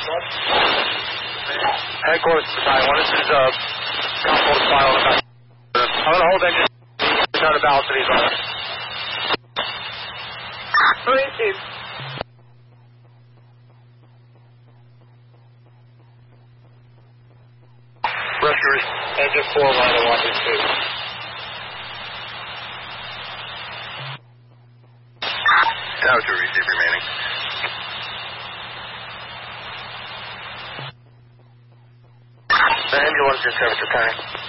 Headquarters to 9-1. This is Compost File. I'm going to hold engine. Trying to balance these on. Receive. Pressure is engine 4, line 1, receive. Tower 2, receive remaining. The engine 1's just service returning.